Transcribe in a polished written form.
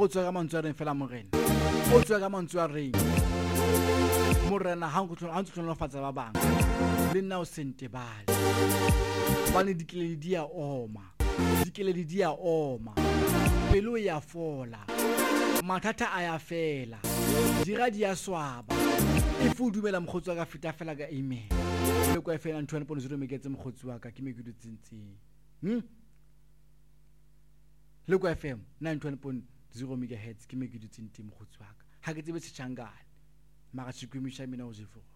go tswa ka mantswe a reng fela morena o tswa ka mantswe a reng morena ha go tlhonofatsa ba bang le nna o sente bale bane dikeledi di a oma pelo ya fola mathata a ya fela dira di a swaba e fu dumela mkhotsi wa ka feta fela ka amen le kwa fela 20.0 megetse mkhotsi wa ka ke me ke dutsentseng le kwa FM 9.0 megahertz ke me ke dutsentseng mkhotsi wa ka ha ke tsebe setjhangane mara tshikwimisha mina o jefo